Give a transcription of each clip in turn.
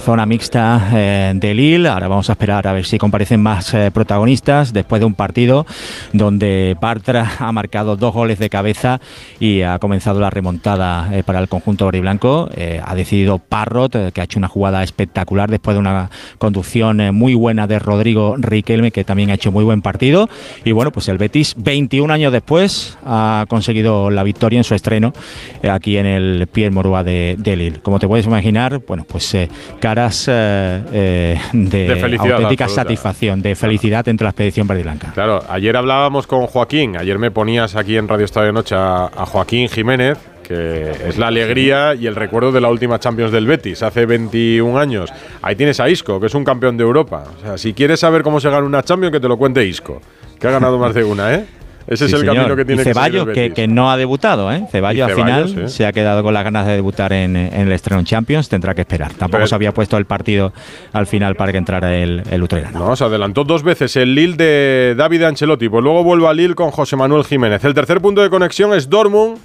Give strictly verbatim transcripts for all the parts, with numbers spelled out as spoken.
zona mixta eh, de Lille. Ahora vamos a esperar a ver si comparecen más eh, protagonistas después de un partido donde Bartra ha marcado dos goles de cabeza y ha comenzado la remontada eh, para el conjunto verdiblanco. Eh, ha decidido Parrot, eh, que ha hecho una jugada espectacular después de una conducción eh, muy buena de Rodrigo Riquelme, que también ha hecho muy buen partido. Y bueno, pues el Betis, veintiún años después, ha conseguido la victoria en su estreno eh, aquí en el Pierre Mauroy de, de Lille. Como te puedes imaginar, bueno, pues eh, caras eh, eh, de, de auténtica absoluta. satisfacción, de felicidad entre la expedición verdiblanca. Claro, ayer hablábamos con Joaquín, ayer me ponías aquí en Radio Estadio Noche a, a Joaquín Jiménez, que es la alegría y el recuerdo de la última Champions del Betis, hace veintiún años. Ahí tienes a Isco, que es un campeón de Europa. O sea, si quieres saber cómo se gana una Champions, que te lo cuente Isco, que ha ganado más de una, ¿eh? Ese sí, es el señor. Camino que tiene y Ceballos, que seguir que, que no ha debutado, ¿eh? Ceballos, al final ¿eh? se ha quedado con las ganas de debutar en, en el estreno en Champions, tendrá que esperar. Tampoco Pero, se había puesto el partido al final para que entrara el, el utrerano. No, se adelantó dos veces el Lille de David Ancelotti, pues luego vuelve a Lille con José Manuel Jiménez. El tercer punto de conexión es Dortmund,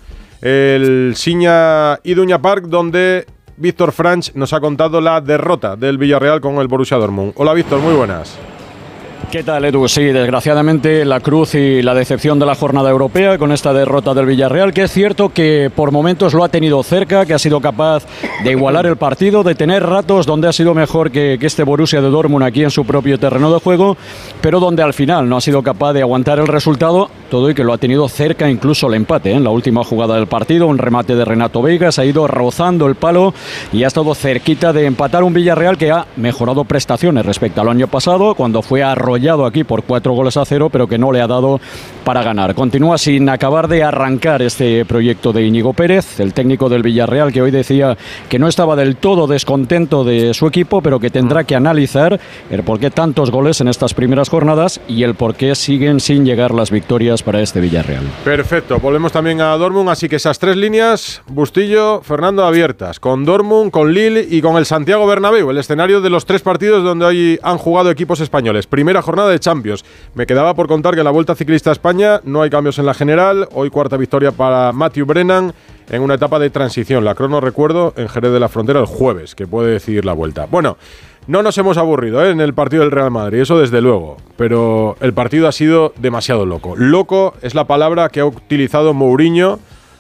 el Signa Iduna Park, donde Víctor Franch nos ha contado la derrota del Villarreal con el Borussia Dortmund. Hola Víctor, muy buenas. ¿Qué tal, Edu? Sí, desgraciadamente la cruz y la decepción de la jornada europea con esta derrota del Villarreal, que es cierto que por momentos lo ha tenido cerca, que ha sido capaz de igualar el partido, de tener ratos donde ha sido mejor que, que este Borussia de Dortmund aquí en su propio terreno de juego, pero donde al final no ha sido capaz de aguantar el resultado, todo y que lo ha tenido cerca incluso el empate, ¿eh? En la última jugada del partido, un remate de Renato Veiga, se ha ido rozando el palo y ha estado cerquita de empatar un Villarreal que ha mejorado prestaciones respecto al año pasado, cuando fue arrollado aquí por cuatro goles a cero, pero que no le ha dado para ganar. Continúa sin acabar de arrancar este proyecto de Íñigo Pérez, el técnico del Villarreal, que hoy decía que no estaba del todo descontento de su equipo, pero que tendrá que analizar el por qué tantos goles en estas primeras jornadas y el por qué siguen sin llegar las victorias para este Villarreal. Perfecto, volvemos también a Dortmund, así que esas tres líneas, Bustillo, Fernando, abiertas, con Dortmund, con Lille y con el Santiago Bernabéu, el escenario de los tres partidos donde hoy han jugado equipos españoles. Primera jornada de Champions. Me quedaba por contar que en la Vuelta Ciclista a España no hay cambios en la general. Hoy cuarta victoria para Matthew Brennan en una etapa de transición. La crono, recuerdo, en Jerez de la Frontera el jueves, que puede decidir la Vuelta. Bueno, no nos hemos aburrido ¿eh? en el partido del Real Madrid, eso desde luego. Pero el partido ha sido demasiado loco. Loco es la palabra que ha utilizado Mourinho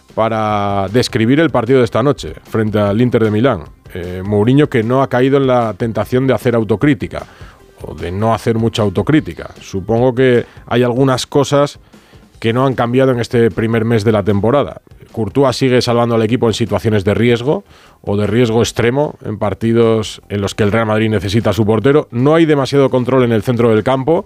para describir el partido de esta noche frente al Inter de Milán. Eh, Mourinho, que no ha caído en la tentación de hacer autocrítica o de no hacer mucha autocrítica. Supongo que hay algunas cosas que no han cambiado en este primer mes de la temporada. Courtois sigue salvando al equipo en situaciones de riesgo o de riesgo extremo en partidos en los que el Real Madrid necesita a su portero. No hay demasiado control en el centro del campo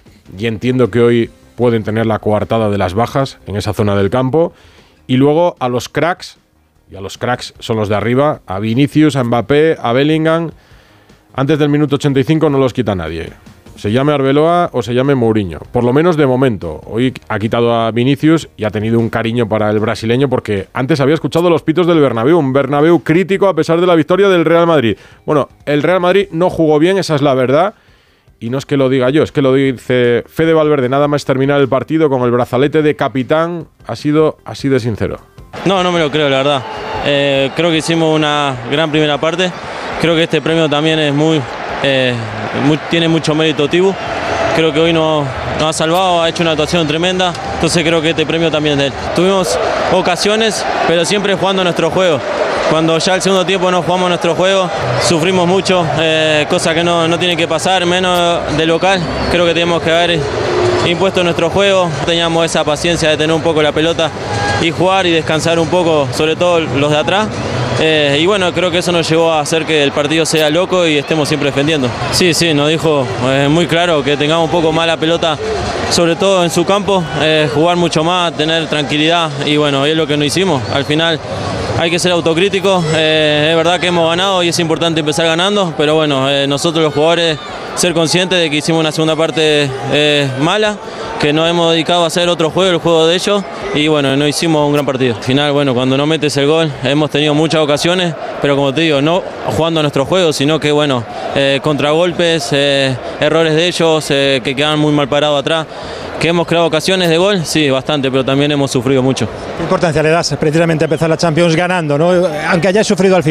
y entiendo que hoy pueden tener la coartada de las bajas en esa zona del campo. Y luego a los cracks, y a los cracks son los de arriba, a Vinicius, a Mbappé, a Bellingham. Antes del minuto ochenta y cinco no los quita nadie. Se llame Arbeloa o se llame Mourinho. Por lo menos de momento. Hoy ha quitado a Vinicius y ha tenido un cariño para el brasileño porque antes había escuchado los pitos del Bernabéu. Un Bernabéu crítico a pesar de la victoria del Real Madrid. Bueno, el Real Madrid no jugó bien, esa es la verdad. Y no es que lo diga yo, es que lo dice Fede Valverde. Nada más terminar el partido con el brazalete de capitán. Ha sido así de sincero. No, no me lo creo, la verdad. Eh, creo que hicimos una gran primera parte. Creo que este premio también es muy, eh, muy tiene mucho mérito Tibu. Creo que hoy nos, nos ha salvado, ha hecho una actuación tremenda. Entonces creo que este premio también es de él. Tuvimos ocasiones, pero siempre jugando nuestro juego. Cuando ya el segundo tiempo no jugamos nuestro juego, sufrimos mucho, eh, cosas que no, no tienen que pasar, menos de local. Creo que tenemos que haber impuesto nuestro juego. Teníamos esa paciencia de tener un poco la pelota y jugar y descansar un poco, sobre todo los de atrás. Eh, y bueno, creo que eso nos llevó a hacer que el partido sea loco y estemos siempre defendiendo. Sí, sí, nos dijo eh, muy claro que tengamos un poco más la pelota, sobre todo en su campo, eh, jugar mucho más, tener tranquilidad y bueno, es lo que no hicimos. Al final hay que ser autocríticos, eh, es verdad que hemos ganado y es importante empezar ganando, pero bueno, eh, nosotros los jugadores ser conscientes de que hicimos una segunda parte eh, mala, que nos hemos dedicado a hacer otro juego, el juego de ellos, y bueno, no hicimos un gran partido. Al final, bueno, cuando no metes el gol, hemos tenido muchas ocasiones, pero como te digo, no jugando a nuestro juego, sino que bueno, eh, contragolpes, eh, errores de ellos, eh, que quedan muy mal parados atrás. ¿Que hemos creado ocasiones de gol? Sí, bastante, pero también hemos sufrido mucho. ¿Qué importancia le das precisamente a empezar la Champions ganando, ¿no? Aunque hayáis sufrido al final?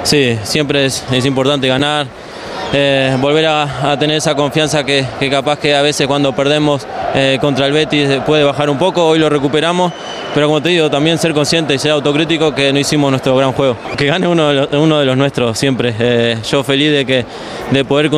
sí, siempre es, es importante ganar, eh, volver a, a tener esa confianza que, que capaz que a veces cuando perdemos eh, contra el Betis puede bajar un poco, hoy lo recuperamos, pero como te digo, también ser consciente y ser autocrítico que no hicimos nuestro gran juego. Que gane uno de los, uno de los nuestros siempre, eh, yo feliz de, que, de poder